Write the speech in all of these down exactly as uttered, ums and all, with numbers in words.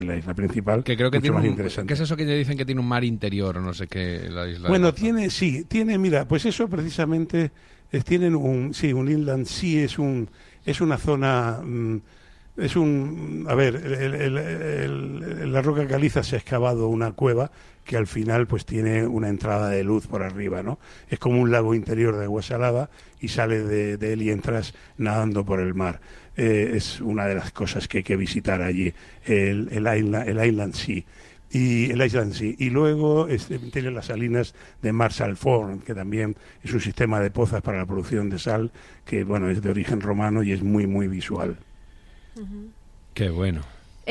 la isla principal, que creo que mucho tiene más un, interesante. ¿Qué es eso que dicen que tiene un mar interior o no sé qué? La isla Bueno, tiene, sí, tiene, mira, pues eso precisamente, es, tienen un, sí, un inland sea, es un, es una zona, mm, es un, a ver, el, el, el, el, la roca caliza se ha excavado una cueva que al final pues tiene una entrada de luz por arriba, ¿no? Es como un lago interior de agua salada y sale de, de él y entras nadando por el mar. Eh, es una de las cosas que hay que visitar allí, el, el, island, el Inland Sea. Y el Island Sea. Y luego este, tiene las salinas de Marshall Ford, que también es un sistema de pozas para la producción de sal, que bueno, es de origen romano y es muy, muy visual. Uh-huh. Qué bueno.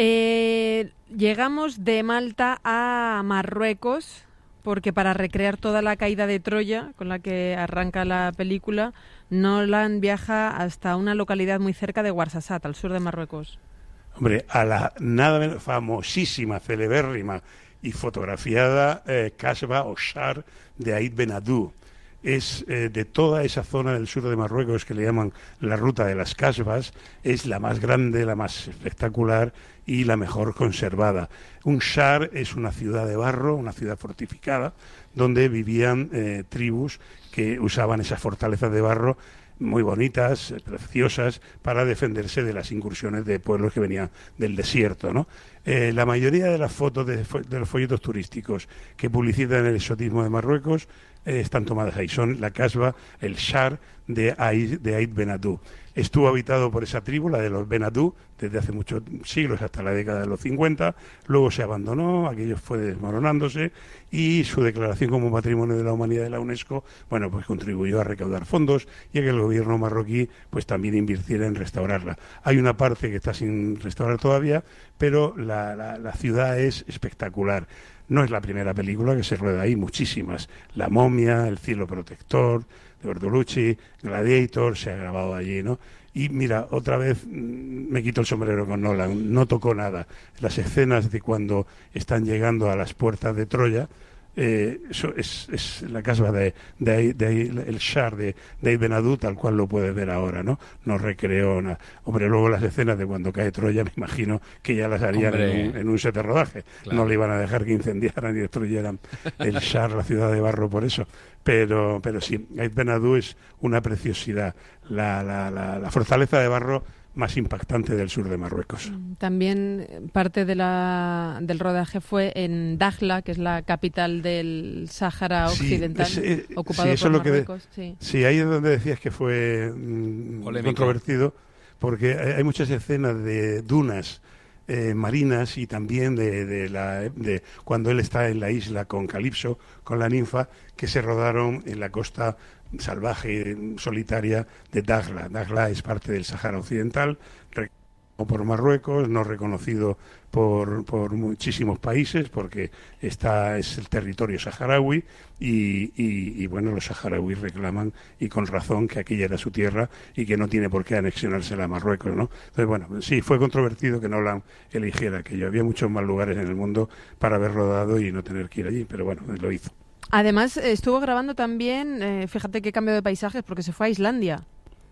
Eh, llegamos de Malta a Marruecos, porque para recrear toda la caída de Troya, con la que arranca la película, Nolan viaja hasta una localidad muy cerca de Ouarzazate, al sur de Marruecos. Hombre, a la nada menos famosísima, celebérrima y fotografiada eh, Kasbah o Shar de Aït Ben Haddou. Es eh, de toda esa zona del sur de Marruecos que le llaman la ruta de las Kasbahs, es la más grande, la más espectacular y la mejor conservada. Un Shar es una ciudad de barro, una ciudad fortificada, donde vivían eh, tribus que usaban esas fortalezas de barro muy bonitas, preciosas, para defenderse de las incursiones de pueblos que venían del desierto, ¿no? Eh, la mayoría de las fotos de, de los folletos turísticos que publicitan el exotismo de Marruecos eh, están tomadas ahí. Son la Kasbah, el Shar de Aït, de Aït Ben Haddou. Estuvo habitado por esa tribu, la de los Ben Haddou, desde hace muchos siglos, hasta la década de los cincuenta. Luego se abandonó, aquello fue desmoronándose y su declaración como Patrimonio de la Humanidad de la UNESCO, bueno, pues contribuyó a recaudar fondos y a que el gobierno marroquí pues también invirtiera en restaurarla. Hay una parte que está sin restaurar todavía, pero la, la, la ciudad es espectacular. No es la primera película que se rueda ahí, muchísimas. La momia, El cielo protector, de Bertolucci, Gladiator, se ha grabado allí, ¿no? Y mira, otra vez me quito el sombrero con Nolan, no tocó nada. Las escenas de cuando están llegando a las puertas de Troya, eh, eso es, es la casa de, de, de, de el Shar de, de Ben Haddou, tal cual lo puedes ver ahora, ¿no? No recreó nada. Hombre, luego las escenas de cuando cae Troya, me imagino que ya las harían en un, en un set de rodaje. Claro. No le iban a dejar que incendiaran y destruyeran el Shar, la ciudad de barro, por eso. Pero, pero sí, Aït Ben Haddou es una preciosidad, la, la, la, la fortaleza de barro más impactante del sur de Marruecos. También parte de la, del rodaje fue en Dakhla, que es la capital del Sáhara Occidental, sí, es, eh, ocupado sí, eso por es lo Marruecos. Que de, sí. sí, ahí es donde decías que fue mmm, controvertido, porque hay, hay muchas escenas de dunas eh, marinas y también de, de, la, de cuando él está en la isla con Calipso, con la ninfa, que se rodaron en la costa salvaje, solitaria de Dakhla. Dakhla es parte del Sáhara Occidental, reconocido por Marruecos, no reconocido por, por muchísimos países, porque está es el territorio saharaui y, y, y bueno, los saharauis reclaman, y con razón, que aquella era su tierra y que no tiene por qué anexionársela a Marruecos, ¿no? Entonces, bueno, sí, fue controvertido que Nolan eligiera aquello. Había muchos más lugares en el mundo para haber rodado y no tener que ir allí, pero bueno, lo hizo. Además, estuvo grabando también, eh, fíjate qué cambio de paisajes, porque se fue a Islandia.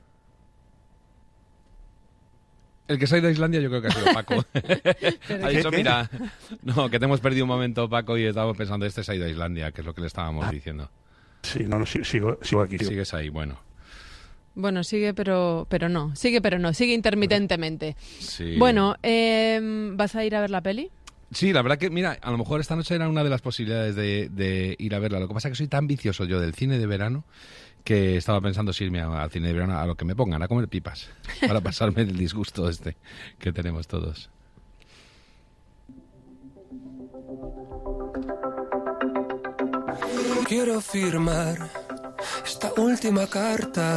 El que se ha ido a Islandia yo creo que ha sido Paco. Ha dicho, mira, no, que te hemos perdido un momento, Paco, y estábamos pensando, este se ha ido a Islandia, que es lo que le estábamos ah. diciendo. Sí, no, no, sigo, sigo aquí. Sigo. Sigues ahí, bueno. Bueno, sigue, pero pero no. Sigue, pero no. Sigue intermitentemente. Sí. Bueno, eh, ¿vas a ir a ver la peli? Sí, la verdad que, mira, a lo mejor esta noche era una de las posibilidades de, de ir a verla. Lo que pasa es que soy tan vicioso yo del cine de verano que estaba pensando si irme al cine de verano, a lo que me pongan, a comer pipas, para pasarme el disgusto este que tenemos todos. Quiero firmar esta última carta